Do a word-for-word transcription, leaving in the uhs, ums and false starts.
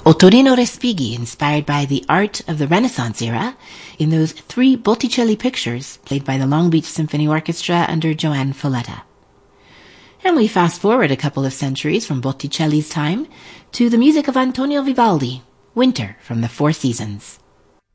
Ottorino Respighi, inspired by the art of the Renaissance era, in those three Botticelli pictures played by the Long Beach Symphony Orchestra under Joan Folletta. And we fast forward a couple of centuries from Botticelli's time to the music of Antonio Vivaldi, Winter from the Four Seasons.